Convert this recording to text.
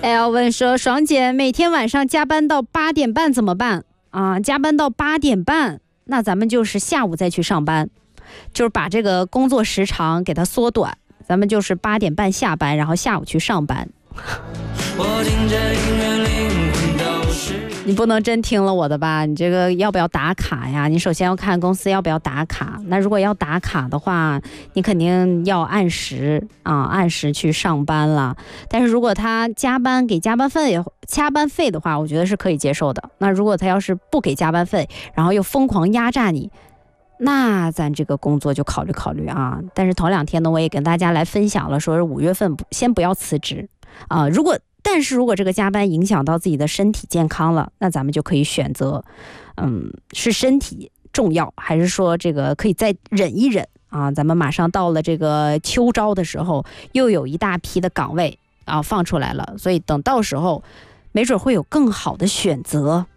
L 问说，爽姐每天晚上加班到8点半怎么办啊？加班到8点半，那咱们就是下午再去上班，就是把这个工作时长给它缩短，咱们就是8点半下班，然后下午去上班。我听着音乐，灵魂都是你不能真听了我的吧？你这个要不要打卡呀？你首先要看公司要不要打卡。那如果要打卡的话，你肯定要按时去上班了。但是如果他加班给加班费的话，我觉得是可以接受的。那如果他要是不给加班费，然后又疯狂压榨你，那咱这个工作就考虑考虑啊。但是头2天呢，我也跟大家来分享了，说是5月份先不要辞职啊。但是如果这个加班影响到自己的身体健康了，那咱们就可以选择，是身体重要，还是说这个可以再忍一忍啊？咱们马上到了这个秋招的时候，又有一大批的岗位啊放出来了，所以等到时候，没准会有更好的选择